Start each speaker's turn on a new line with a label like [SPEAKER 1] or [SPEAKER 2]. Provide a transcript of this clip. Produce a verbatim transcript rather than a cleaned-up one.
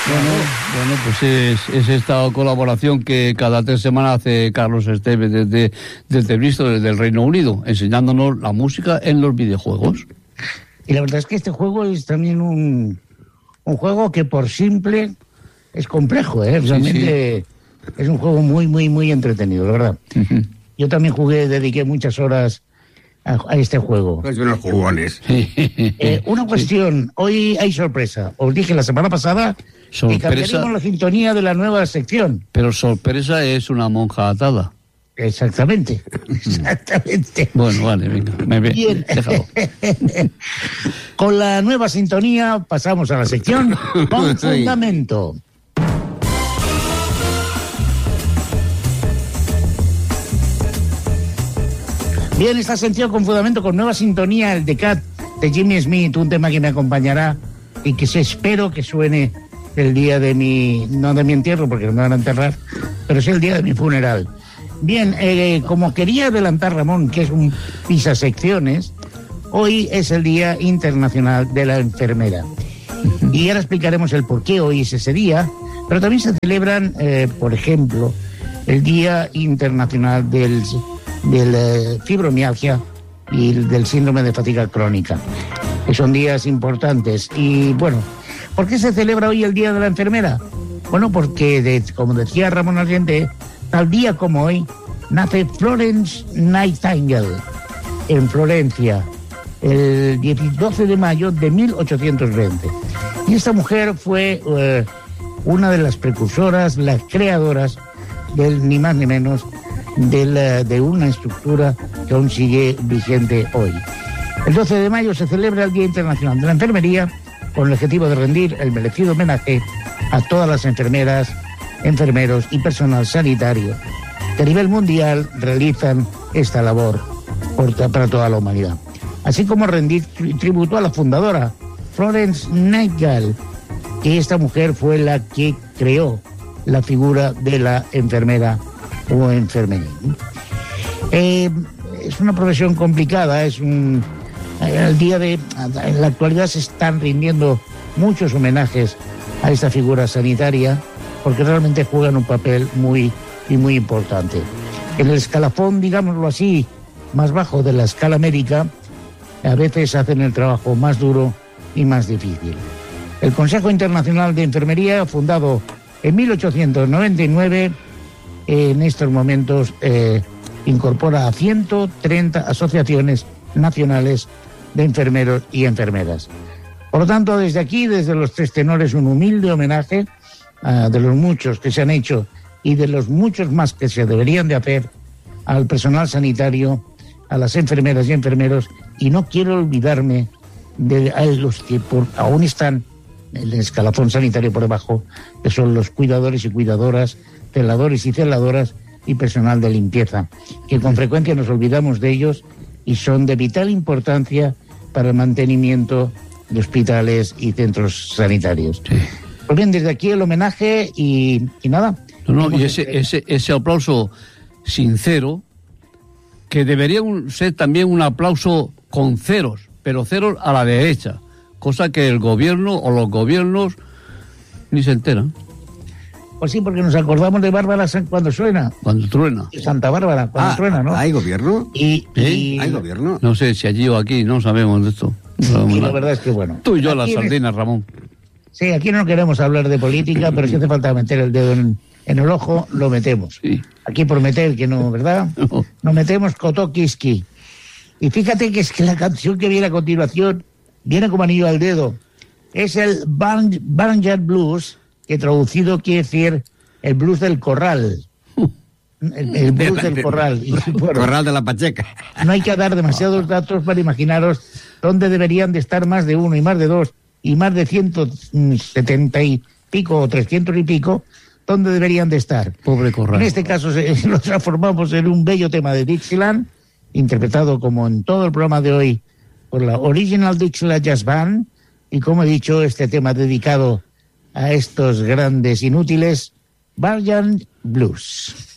[SPEAKER 1] Bueno, bueno, pues es, es esta colaboración que cada tres semanas hace Carlos Esteves desde, desde Bristol, desde el Reino Unido, enseñándonos la música en los videojuegos.
[SPEAKER 2] Y la verdad es que este juego es también un, un juego que por simple es complejo, ¿eh? Realmente sí, sí. Es un juego muy, muy, muy entretenido, la verdad. Uh-huh. Yo también jugué, dediqué muchas horas a, a este juego.
[SPEAKER 3] Pues unos jugones.
[SPEAKER 2] Eh, una cuestión, sí. Hoy hay sorpresa. Os dije la semana pasada sorpresa, que cambiaríamos la sintonía de la nueva sección.
[SPEAKER 1] Pero sorpresa es una monja atada.
[SPEAKER 2] Exactamente, exactamente.
[SPEAKER 1] Bueno, vale, venga, me ve.
[SPEAKER 2] Bien. Déjalo. Con la nueva sintonía pasamos a la sección Con Fundamento. Bien, esta sección Con Fundamento, con nueva sintonía, el Decat de Jimmy Smith, un tema que me acompañará y que se espero que suene el día de mi, no de mi entierro, porque no me van a enterrar, pero es el día de mi funeral. Bien, eh, como quería adelantar Ramón, que es un pisasecciones, hoy es el Día Internacional de la Enfermera. Y ahora explicaremos el por qué hoy es ese día, pero también se celebran, eh, por ejemplo, el Día Internacional del, del eh, fibromialgia y del síndrome de fatiga crónica, que son días importantes. Y bueno, ¿por qué se celebra hoy el Día de la Enfermera? Bueno, porque, de, como decía Ramón Argente, tal día como hoy, nace Florence Nightingale en Florencia, el doce de mayo de mil ochocientos veinte. Y esta mujer fue eh, una de las precursoras, las creadoras, del, ni más ni menos, de, la, de una estructura que aún sigue vigente hoy. El doce de mayo se celebra el Día Internacional de la Enfermería, con el objetivo de rendir el merecido homenaje a todas las enfermeras, enfermeros y personal sanitario que a nivel mundial realizan esta labor por, para toda la humanidad. Así como rendir tributo a la fundadora, Florence Nightingale, que esta mujer fue la que creó la figura de la enfermera o enfermería. Eh, es una profesión complicada, es un... El día de... En la actualidad se están rindiendo muchos homenajes a esta figura sanitaria, porque realmente juegan un papel muy y muy importante. En el escalafón, digámoslo así, más bajo de la escala médica, a veces hacen el trabajo más duro y más difícil. El Consejo Internacional de Enfermería, fundado en mil ochocientos noventa y nueve, en estos momentos eh, incorpora a ciento treinta asociaciones nacionales de enfermeros y enfermeras. Por lo tanto, desde aquí, desde los Tres Tenores, un humilde homenaje uh, de los muchos que se han hecho y de los muchos más que se deberían de hacer al personal sanitario, a las enfermeras y enfermeros, y no quiero olvidarme de los que por, aún están en el escalafón sanitario por debajo, que son los cuidadores y cuidadoras, celadores y celadoras y personal de limpieza, que con frecuencia nos olvidamos de ellos y son de vital importancia para el mantenimiento de hospitales y centros sanitarios. Sí. Pues bien, desde aquí el homenaje y, y nada.
[SPEAKER 1] No, no, y ese, ese, ese aplauso sincero, que debería un, ser también un aplauso con ceros, pero ceros a la derecha, cosa que el gobierno o los gobiernos ni se enteran.
[SPEAKER 2] Pues sí, porque nos acordamos de Bárbara cuando suena.
[SPEAKER 1] Cuando truena.
[SPEAKER 2] Santa Bárbara, cuando
[SPEAKER 3] ah,
[SPEAKER 2] truena, ¿no?
[SPEAKER 3] ¿Hay gobierno?
[SPEAKER 2] Y,
[SPEAKER 3] ¿Eh?
[SPEAKER 2] y...
[SPEAKER 3] ¿Hay gobierno?
[SPEAKER 1] No sé si allí o aquí, no sabemos de esto. No
[SPEAKER 2] y la, la verdad es que bueno.
[SPEAKER 1] Tú y yo las sardinas, es... Ramón.
[SPEAKER 2] Sí, aquí no queremos hablar de política, pero si hace falta meter el dedo en, en el ojo, lo metemos. Sí. Aquí por meter, que no, ¿verdad? No. Nos metemos Kotokiski. Y fíjate que es que la canción que viene a continuación viene como anillo al dedo. Es el Barnyard Blues, que traducido quiere decir el blues del corral. El, el blues del corral. Y, bueno,
[SPEAKER 3] corral de la Pacheca.
[SPEAKER 2] No hay que dar demasiados datos para imaginaros dónde deberían de estar más de uno y más de dos y más de ciento setenta y pico o trescientos y pico, dónde deberían de estar.
[SPEAKER 1] Pobre corral.
[SPEAKER 2] En este caso se, lo transformamos en un bello tema de Dixieland, interpretado como en todo el programa de hoy por la Original Dixieland Jazz Band, y como he dicho, este tema dedicado a estos grandes inútiles, Barnyard Blues.